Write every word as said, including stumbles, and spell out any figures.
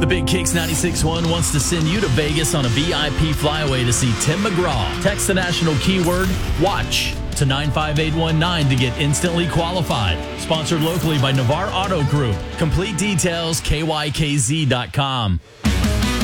The Big Kicks ninety-six point one wants to send you to Vegas on a V I P flyaway to see Tim McGraw. Text the national keyword WATCH to nine five eight one nine to get instantly qualified. Sponsored locally by Navarre Auto Group. Complete details, K Y K Z dot com.